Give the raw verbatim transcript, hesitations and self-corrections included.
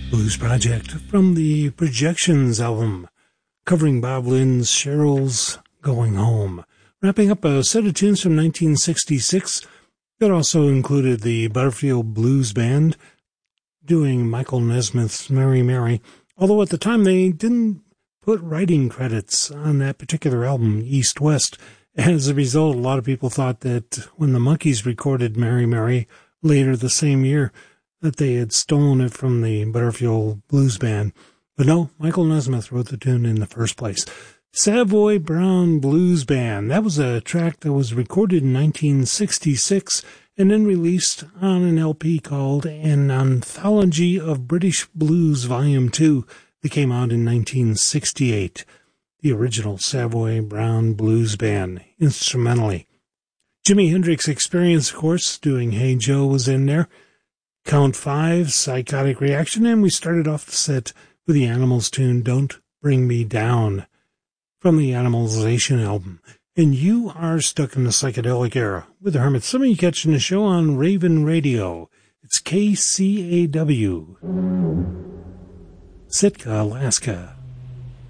Blues Project from the Projections album, covering Bob Lynn's Cheryl's Going Home. Wrapping up a set of tunes from nineteen sixty-six that also included the Butterfield Blues Band doing Michael Nesmith's Mary Mary, although at the time they didn't put writing credits on that particular album, East West. As a result, a lot of people thought that when the Monkees recorded Mary Mary later the same year, that they had stolen it from the Butterfield Blues Band. But no, Michael Nesmith wrote the tune in the first place. Savoy Brown Blues Band. That was a track that was recorded in nineteen sixty-six and then released on an L P called An Anthology of British Blues Volume two that came out in nineteen sixty-eight. The original Savoy Brown Blues Band, instrumentally. Jimi Hendrix Experience, of course, doing Hey Joe was in there. Count Five, Psychotic Reaction, and we started off the set with the Animals tune, Don't Bring Me Down, from the Animalization album. And you are stuck in the psychedelic era with the Hermits. Some of you catching the show on Raven Radio. It's K C A W, Sitka, Alaska.